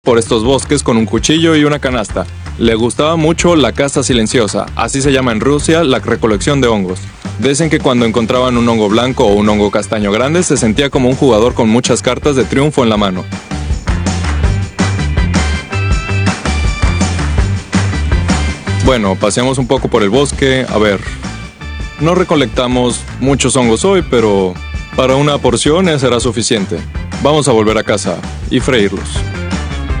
por estos bosques con un cuchillo y una canasta. Le gustaba mucho la caza silenciosa, así se llama en Rusia la recolección de hongos. Dicen que cuando encontraban un hongo blanco o un hongo castaño grande se sentía como un jugador con muchas cartas de triunfo en la mano. Bueno, paseamos un poco por el bosque. A ver, no recolectamos muchos hongos hoy, pero para una porción será suficiente. Vamos a volver a casa y freírlos.